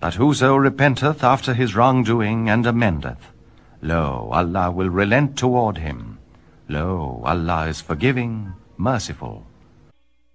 That whoso repenteth after his wrongdoing and amendeth, lo, Allah will relent toward him. Lo, Allah is forgiving, merciful.